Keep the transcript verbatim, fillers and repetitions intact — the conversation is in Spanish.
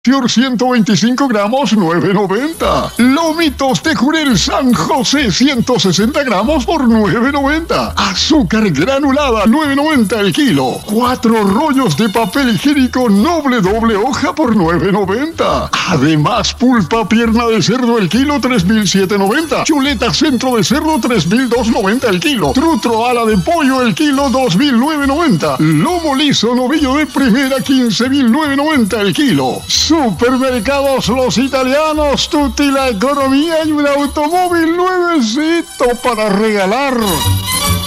ciento veinticinco gramos, nueve noventa. Lomitos de Jurel San José, ciento sesenta gramos por nueve noventa. Azúcar granulada, nueve noventa el kilo. Cuatro rollos de papel higiénico Noble doble hoja por nueve noventa. Además, pulpa pierna de cerdo el kilo, tres mil setecientos noventa. Chuleta centro de cerdo, tres mil doscientos noventa el kilo. Trutro ala de pollo el kilo, dos mil novecientos noventa. Lomo liso novillo de primera, quince mil novecientos noventa el kilo. Supermercados Los Italianos, tutti la economía y un automóvil nuevecito para regalar.